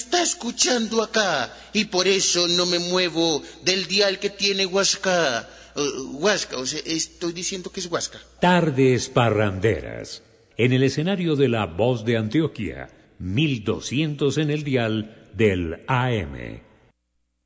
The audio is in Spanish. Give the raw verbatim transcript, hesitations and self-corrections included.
está escuchando acá y por eso no me muevo del dial que tiene Huasca. Uh, Huasca, o sea, estoy diciendo que es Huasca. Tardes parranderas. En el escenario de La Voz de Antioquia, mil doscientos en el dial del A M.